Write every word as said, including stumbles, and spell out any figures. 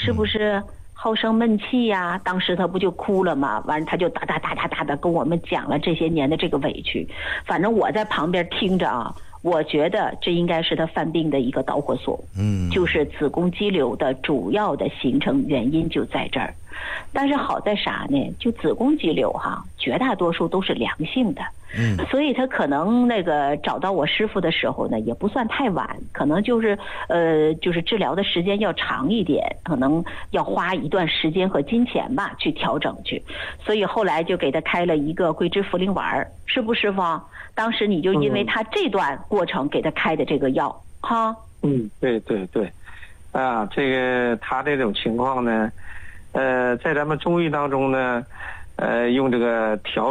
是不是好生闷气呀、啊？当时他不就哭了吗？完了他就哒哒哒哒哒的跟我们讲了这些年的这个委屈。反正我在旁边听着啊，我觉得这应该是他犯病的一个导火索，嗯，就是子宫肌瘤的主要的形成原因就在这儿。但是好在啥呢？就子宫肌瘤哈，绝大多数都是良性的，嗯，所以他可能那个找到我师傅的时候呢，也不算太晚，可能就是呃，就是治疗的时间要长一点，可能要花一段时间和金钱吧去调整去，所以后来就给他开了一个桂枝茯苓丸，是不师傅？当时你就因为他这段过程给他开的这个药，嗯、哈？ 嗯，对对对，啊，这个他这种情况呢。呃，在咱们中医当中呢，呃，用这个调